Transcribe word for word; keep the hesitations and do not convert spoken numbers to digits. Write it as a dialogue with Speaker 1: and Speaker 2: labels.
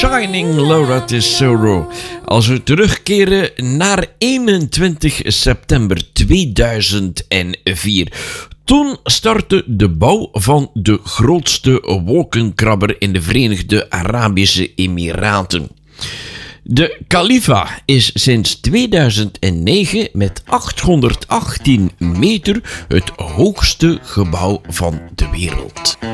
Speaker 1: Shining Laura Tesoro. Als we terugkeren naar eenentwintig september tweeduizend vier. Toen startte de bouw van de grootste wolkenkrabber in de Verenigde Arabische Emiraten. De Khalifa is sinds tweeduizend negen met achthonderdachttien meter het hoogste gebouw van de wereld.